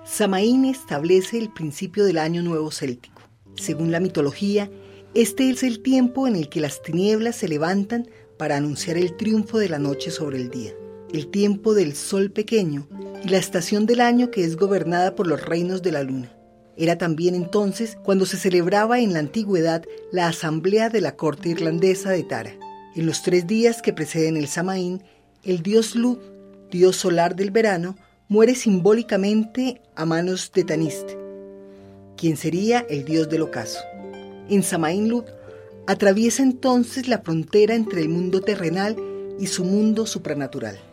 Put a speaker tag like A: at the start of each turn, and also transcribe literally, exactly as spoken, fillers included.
A: Samaín establece el principio del año nuevo céltico. Según la mitología, este es el tiempo en el que las tinieblas se levantan para anunciar el triunfo de la noche sobre el día, el tiempo del sol pequeño y la estación del año que es gobernada por los reinos de la luna. Era también entonces cuando se celebraba en la antigüedad la asamblea de la corte irlandesa de Tara. En los tres días que preceden el Samaín, el dios Lugh, dios solar del verano, muere simbólicamente a manos de Tanist, quien sería el dios del ocaso. En Samaín Lugh atraviesa entonces la frontera entre el mundo terrenal y su mundo supranatural.